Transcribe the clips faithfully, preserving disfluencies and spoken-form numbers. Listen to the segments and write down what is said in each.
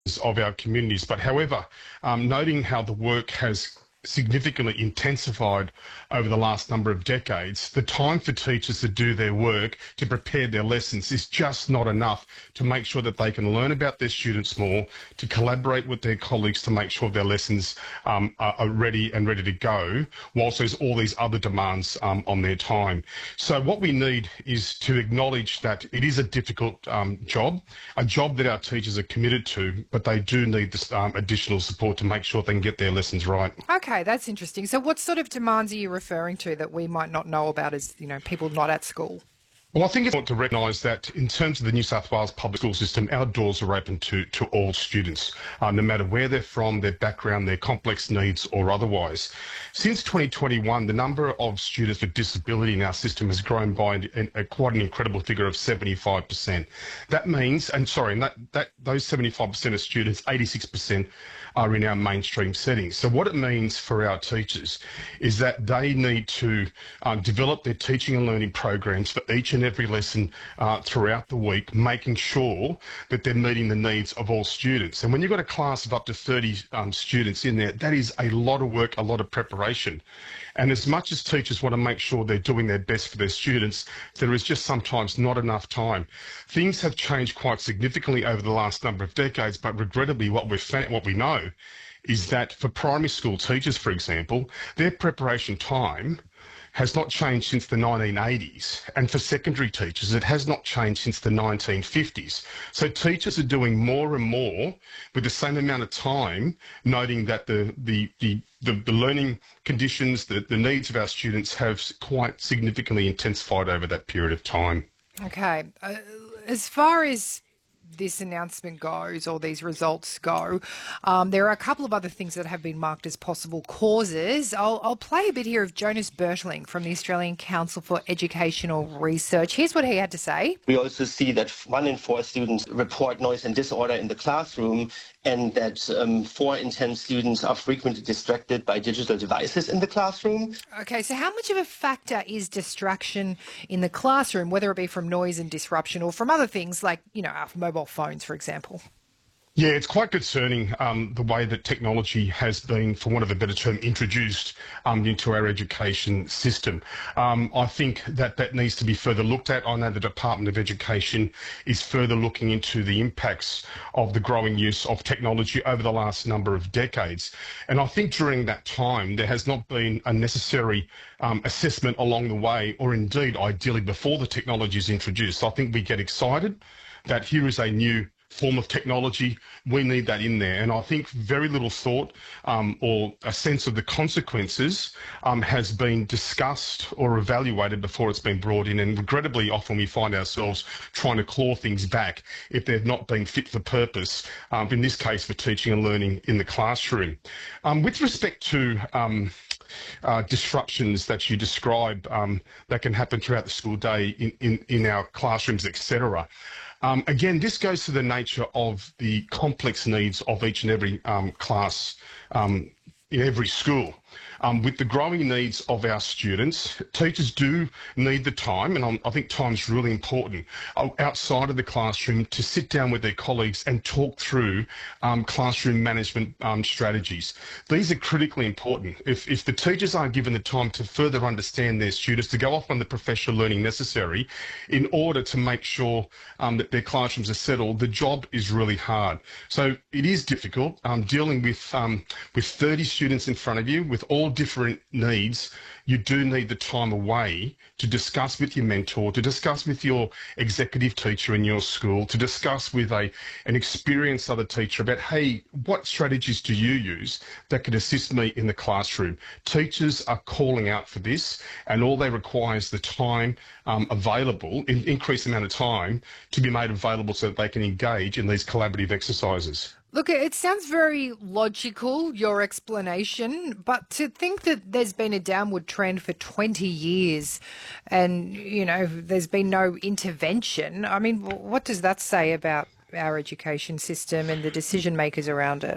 of our communities. But however, um, noting how the work has significantly intensified over the last number of decades, the time for teachers to do their work, to prepare their lessons, is just not enough to make sure that they can learn about their students more, to collaborate with their colleagues to make sure their lessons um, are, are ready and ready to go, whilst there's all these other demands um, on their time. So what we need is to acknowledge that it is a difficult um, job, a job that our teachers are committed to, but they do need this um, additional support to make sure they can get their lessons right. Okay, that's interesting. So what sort of demands are you referring to that we might not know about as, you know, people not at school? Well, I think it's important to recognise that in terms of the New South Wales public school system, our doors are open to, to all students, uh, no matter where they're from, their background, their complex needs or otherwise. Since twenty twenty-one, the number of students with disability in our system has grown by an, a, quite an incredible figure of seventy-five percent. That means, and sorry, and that, that, those seventy-five percent of students, eighty-six percent are in our mainstream settings. So what it means for our teachers is that they need to uh, develop their teaching and learning programs for each and every lesson uh, throughout the week, making sure that they're meeting the needs of all students. And when you've got a class of up to thirty um, students in there, that is a lot of work, a lot of preparation. And as much as teachers want to make sure they're doing their best for their students, there is just sometimes not enough time. Things have changed quite significantly over the last number of decades, but regrettably what we've found, what we know is that for primary school teachers, for example, their preparation time has not changed since the nineteen eighties, and for secondary teachers it has not changed since the nineteen fifties. So teachers are doing more and more with the same amount of time, noting that the the the, the, the learning conditions, the, the needs of our students have quite significantly intensified over that period of time. Okay. Uh, as far as this announcement goes, or these results go, um, there are a couple of other things that have been marked as possible causes. I'll, I'll play a bit here of Jonas Bertling from the Australian Council for Educational Research. Here's what he had to say. We also see that one in four students report noise and disorder in the classroom, and that um, four in ten students are frequently distracted by digital devices in the classroom. Okay, so how much of a factor is distraction in the classroom, whether it be from noise and disruption or from other things like, you know, our mobile phones, for example? Yeah, it's quite concerning um, the way that technology has been, for want of a better term, introduced um, into our education system. Um, I think that that needs to be further looked at. I know the Department of Education is further looking into the impacts of the growing use of technology over the last number of decades. And I think during that time, there has not been a necessary um, assessment along the way, or indeed, ideally, before the technology is introduced. I think we get excited that here is a new form of technology, we need that in there. And I think very little thought um, or a sense of the consequences um, has been discussed or evaluated before it's been brought in. And regrettably, often we find ourselves trying to claw things back if they've not been fit for purpose, um, in this case for teaching and learning in the classroom. Um, with respect to um, Uh, disruptions that you describe um, that can happen throughout the school day in, in, in our classrooms, et cetera. Um, again, this goes to the nature of the complex needs of each and every um, class um, in every school. Um, with the growing needs of our students, teachers do need the time, and I'm, I think time's really important, uh, outside of the classroom to sit down with their colleagues and talk through um, classroom management um, strategies. These are critically important. If, if the teachers aren't given the time to further understand their students, to go off on the professional learning necessary in order to make sure um, that their classrooms are settled, the job is really hard. So it is difficult um, dealing with, um, with thirty students in front of you with all different needs. You do need the time away to discuss with your mentor, to discuss with your executive teacher in your school, to discuss with a an experienced other teacher about, hey, what strategies do you use that could assist me in the classroom? Teachers are calling out for this, and all they require is the time um, available, an increased amount of time to be made available so that they can engage in these collaborative exercises. Look, it sounds very logical, your explanation, but to think that there's been a downward trend for twenty years and, you know, there's been no intervention, I mean, what does that say about our education system and the decision makers around it?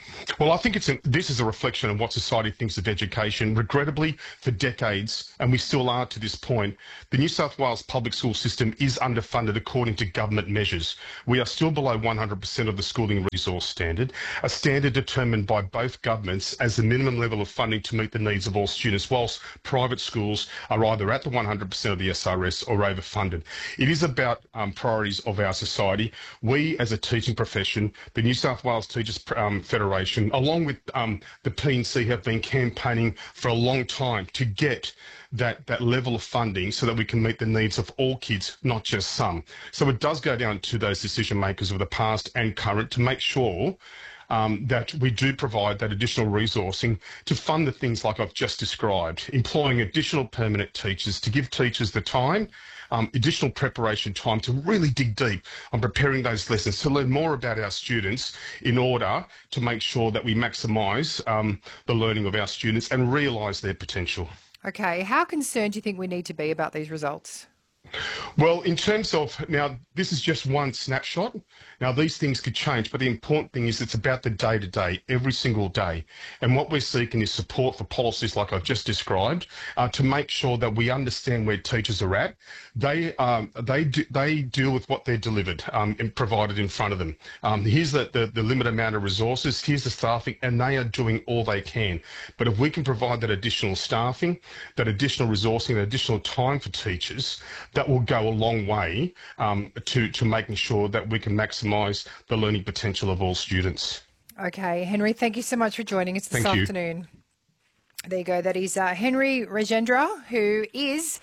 Well, I think it's a, this is a reflection of what society thinks of education. Regrettably, for decades, and we still are to this point, the New South Wales public school system is underfunded according to government measures. We are still below one hundred percent of the schooling resource standard, a standard determined by both governments as the minimum level of funding to meet the needs of all students, whilst private schools are either at the one hundred percent of the S R S or overfunded. It is about um, priorities of our society. We, as a teaching profession, the New South Wales Teachers um, Federation, along with um, the P N C, have been campaigning for a long time to get that, that level of funding so that we can meet the needs of all kids, not just some. So it does go down to those decision makers of the past and current to make sure Um, that we do provide that additional resourcing to fund the things like I've just described, employing additional permanent teachers to give teachers the time, um, additional preparation time to really dig deep on preparing those lessons, to learn more about our students in order to make sure that we maximise um, the learning of our students and realise their potential. Okay, how concerned do you think we need to be about these results? Well, in terms of, now, this is just one snapshot. Now, these things could change, but the important thing is it's about the day-to-day, every single day. And what we're seeking is support for policies like I've just described uh, to make sure that we understand where teachers are at. They um, they do, they deal with what they're delivered um, and provided in front of them. Um, here's the, the, the limited amount of resources, here's the staffing, and they are doing all they can. But if we can provide that additional staffing, that additional resourcing, that additional time for teachers, that will go a long way um, to, to making sure that we can maximise the learning potential of all students. Okay, Henry, thank you so much for joining us this Thank you. afternoon. There you go. That is uh, Henry Rajendra, who is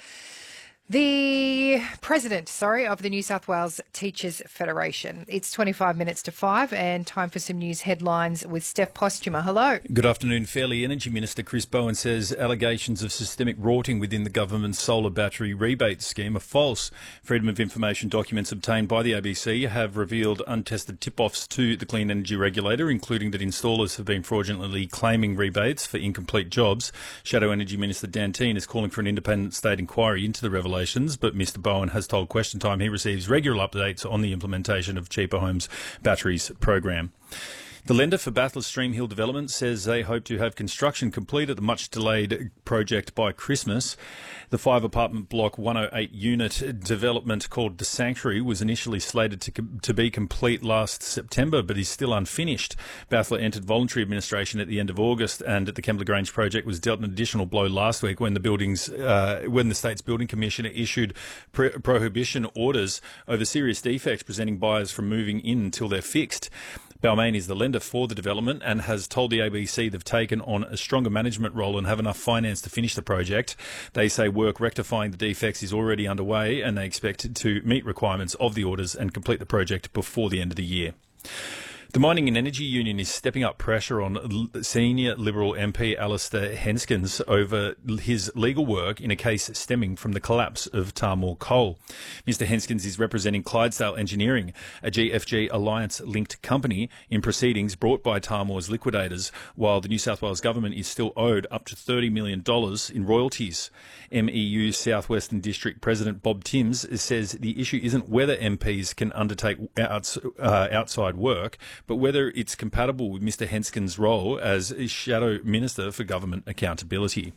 the president, sorry, of the New South Wales Teachers Federation. It's twenty-five minutes to five and time for some news headlines with Steph Postuma. Hello. Good afternoon. Fairlie Energy Minister Chris Bowen says allegations of systemic rorting within the government's solar battery rebate scheme are false. Freedom of Information documents obtained by the A B C have revealed untested tip-offs to the Clean Energy Regulator, including that installers have been fraudulently claiming rebates for incomplete jobs. Shadow Energy Minister Dan Tehan is calling for an independent state inquiry into the revelation. But Mister Bowen has told Question Time he receives regular updates on the implementation of Cheaper Homes Batteries program. The lender for Bathurst Stream Hill Development says they hope to have construction complete at the much-delayed project by Christmas. The five-apartment block one oh eight unit development called The Sanctuary was initially slated to, to be complete last September, but is still unfinished. Bathurst entered voluntary administration at the end of August, and the Kembla Grange project was dealt an additional blow last week when the buildings, uh, when the state's building commissioner issued pre- prohibition orders over serious defects, preventing buyers from moving in until they're fixed. Balmain is the lender for the development and has told the A B C they've taken on a stronger management role and have enough finance to finish the project. They say work rectifying the defects is already underway and they expect to meet requirements of the orders and complete the project before the end of the year. The Mining and Energy Union is stepping up pressure on senior Liberal M P Alistair Henskens over his legal work in a case stemming from the collapse of Tahmoor Coal. Mister Henskens is representing Clydesdale Engineering, a G F G Alliance-linked company, in proceedings brought by Tahmoor's liquidators, while the New South Wales Government is still owed up to thirty million dollars in royalties. M E U South Western District President Bob Timms says the issue isn't whether M Ps can undertake outs, uh, outside work, but whether it's compatible with Mister Henskens' role as Shadow Minister for Government Accountability.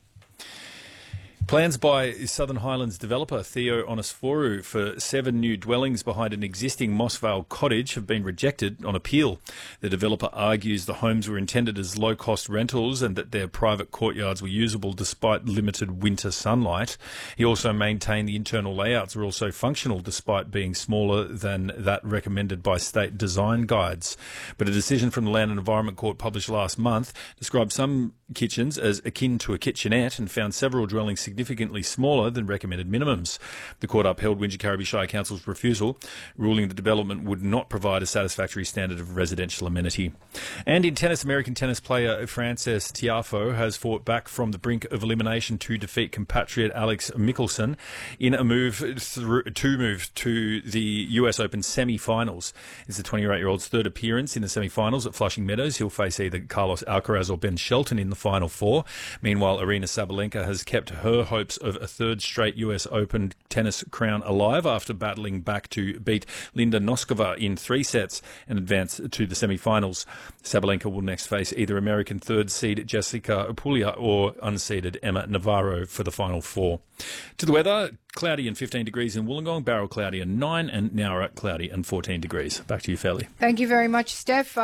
Plans by Southern Highlands developer Theo Onisforu for seven new dwellings behind an existing Mossvale cottage have been rejected on appeal. The developer argues the homes were intended as low-cost rentals and that their private courtyards were usable despite limited winter sunlight. He also maintained the internal layouts were also functional despite being smaller than that recommended by state design guides. But a decision from the Land and Environment Court published last month described some kitchens as akin to a kitchenette and found several dwellings significantly smaller than recommended minimums. The court upheld Wingecarribee Shire Council's refusal, ruling the development would not provide a satisfactory standard of residential amenity. And in tennis, American tennis player Frances Tiafoe has fought back from the brink of elimination to defeat compatriot Alex Michelsen in a move through, to move to the U S Open semi-finals. It's the twenty-eight-year-old's third appearance in the semi-finals at Flushing Meadows. He'll face either Carlos Alcaraz or Ben Shelton in the Final Four. Meanwhile, Aryna Sabalenka has kept her hopes of a third straight U S Open tennis crown alive after battling back to beat Linda Noskova in three sets and advance to the semi-finals. Sabalenka will next face either American third seed Jessica Puglia or unseeded Emma Navarro for the Final Four. To the weather, cloudy and fifteen degrees in Wollongong, Barrow cloudy and nine, and Nowra cloudy and fourteen degrees. Back to you, Feli. Thank you very much, Steph.